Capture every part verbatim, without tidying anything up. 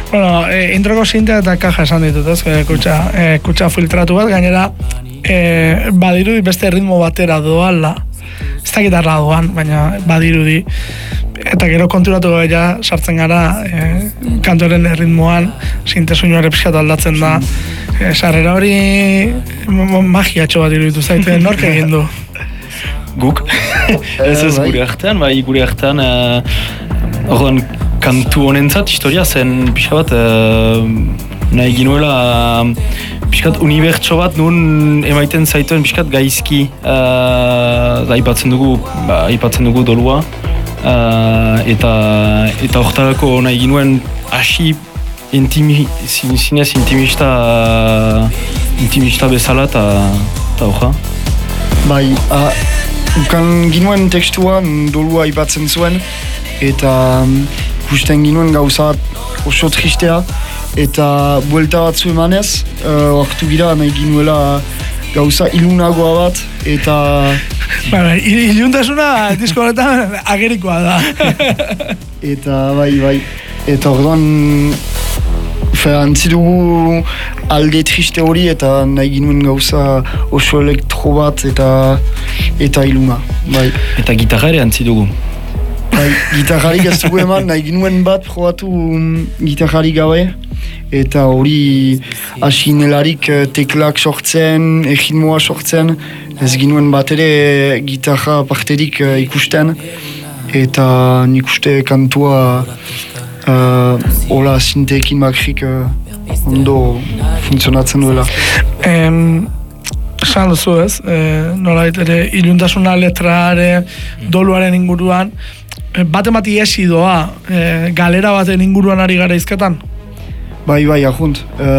Bueno, e, introko sintea eta kaja esan ditut, ez? E, kutsa, e, kutsa filtratu bat, gainera e, badirudi beste ritmo batera doala. Ez da gitarra doan, baina badirudi. Eta gero konturatu gaia sartzen gara e, kantoren ritmoan, sintesuinoare pixkatu aldatzen da. E, sarrera hori magiatxo bat iruditu zaite, nork egin du? Guk. Ez ez gure artean, bai gure artean orduan kantu honentzat historia zen pixka bat uh, nahi ginuela pixkat unibertso bat nun emaiten zaituen pixkat gaizki uh, aipatzen dugu ba, aipatzen dugu dolua uh, eta eta hortarako nahi ginuen hasi intimi, zinez intimista intimista bezala eta hoja bai, a, ukan ginuen tekstuan dolua aipatzen zuen eta ikusten ginuen gauza oso tristea eta buelta batzu emanez ortu uh, gira nahi ginuela gauza ilunagoa bat eta ba, ba, iluntasuna disko honetan agerikoa da eta bai bai eta orduan antzi dugu alde triste hori eta nahi ginuen gauza oso elektro bat eta eta iluna bai. Eta gitarra ere antzi dugu. Bai, gitarrarik ez dugu eman, nahi ginuen bat probatu gitarrarik gabe eta hori asinelarik teklak sortzen, erritmoa sortzen, ez ginuen bat ere gitarra parterik ikusten eta nik uste kantua uh, hola sinteekin bakrik uh, ondo funtzionatzen duela. Em, esan duzu ez, e, nolait ere iluntasuna letrare doluaren inguruan, bat emati esi doa, e, galera baten inguruan ari gara izketan? Bai, bai, ahunt. E,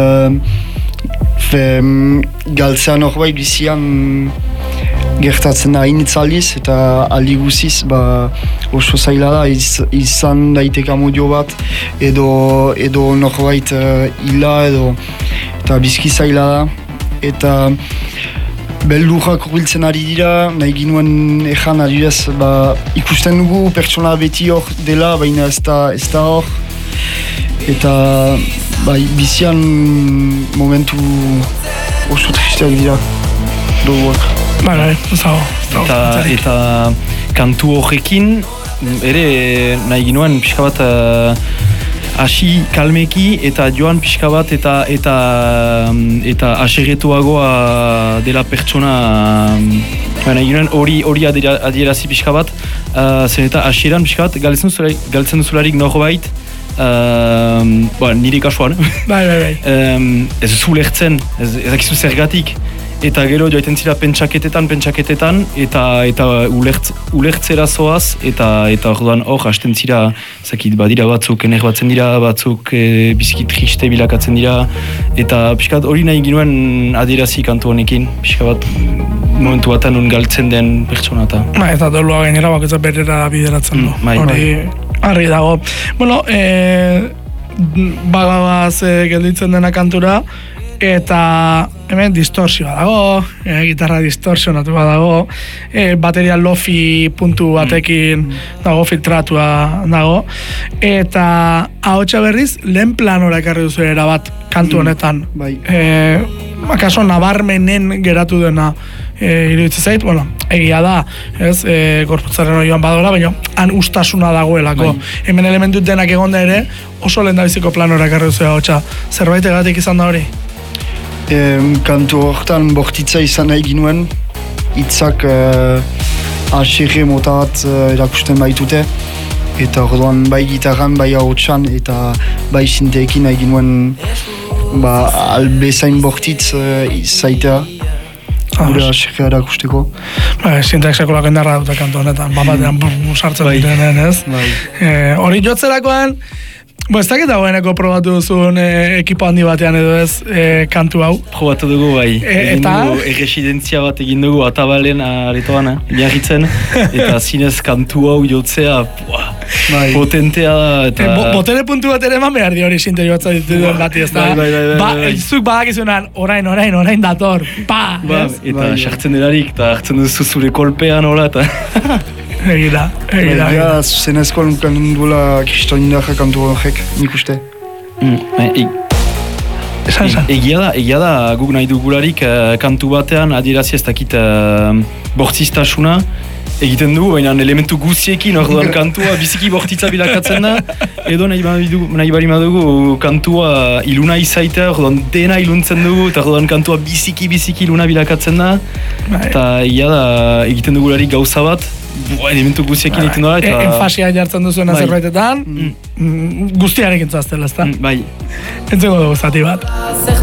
fe, galtzean hor bai bizian gertatzen da initzaliz eta aldi guziz ba, oso zaila da iz, izan daiteka modio bat edo, edo norbait uh, hila edo eta bizki zaila da eta beldurrak urbiltzen ari dira, nahi ginuen ejan adibidez, ba, ikusten dugu pertsona beti hor dela, baina ez da, ez da hor. Eta bai, bizian momentu oso tristeak dira duguak. Bai, bai, zago. Eta, eta kantu horrekin, ere nahi ginuen pixka bat hasi kalmeki eta joan pixka bat eta eta eta asegetuagoa dela pertsona baina ginen hori hori adierazi pixka bat uh, zen eta hasieran pixka bat galtzen duzularik norbait uh, ba, nire kasuan bai, bai, bai. um, ez zu lertzen, ez dakizu zergatik eta gero joaiten zira pentsaketetan, pentsaketetan, eta eta ulertz, ulertzera zoaz, eta eta orduan hor hasten zira, zakit, badira batzuk, enerbatzen dira, batzuk e, bizki triste bilakatzen dira, eta pixkat hori nahi ginuen adierazi kantu honekin, pixka bat momentu batan un galtzen den pertsona eta. Ba, eta dolua gainera baketza berera bideratzen du. Mm, hori, harri dago. Bueno, e, bagaz e, gelditzen dena kantura, eta hemen distorsioa dago, e, gitarra distorsionatu dago, e, bateria lofi puntu batekin dago, filtratua dago, eta ahotsa berriz lehen planora ekarri duzu erabat kantu honetan. Mm, bai. E, akaso nabarmenen geratu dena e, iruditzen zait, bueno, egia da, ez, e, gorputzaren joan badola, baina han ustasuna dagoelako. Bai. Hemen elementu denak egonda ere, oso lehen da biziko planora ekarri duzu ahotsa. Zerbait egatik izan da hori? E, kantu horretan bortitza izan nahi ginuen, hitzak uh, asirre mota bat uh, erakusten baitute, eta orduan bai gitarran, bai ahotsan, eta bai sinteekin nahi ginuen ba, albezain bortitz uh, izaitea, gure asirre erakusteko. Ba, sinteak sekolak endarra dute kantu honetan, bapatean sartzen direnen, ez? Hori jotzerakoan, Bo, ez dakit dagoeneko probatu duzun e, ekipo handi batean edo ez e, kantu hau? Probatu dugu bai, e, egin eta? dugu erresidentzia bat egin dugu atabalen aretoan, jarritzen, eta zinez kantu hau jotzea, buah, bai. Potentea da, eta... E, bo, botere puntu bat ere eman behar di hori sinte joatza dituen bati, ez da? Bai, bai, bai, bai, ba, bai. Zuk badakizunan, orain, orain, orain dator, pa! Ba, ez? eta sartzen delarik, eta hartzen duzu zure kolpean, hola, eta... Egira, egira. Ja, zuzenezko nukan duela Kristolindarra kantu horrek, nik uste. Esan, esan. Egia da, egia da, guk nahi dugularik uh, kantu batean adierazi ez dakit uh, bortzistasuna egiten dugu, baina elementu guztiekin orduan kantua biziki bortitza bilakatzen da, edo nahi, badugu, nahi bari badugu kantua iluna izaitea, orduan dena iluntzen dugu, eta orduan kantua biziki biziki iluna bilakatzen da, eta egia da egiten dugularik gauza bat, Boa, elementu guztiekin egiten dara, eta... Enfasia jartzen duzuena bai. Zerbaitetan, mm. guztiarekin zuaztela, ezta? Mm, bai. Entzeko dugu zati bat.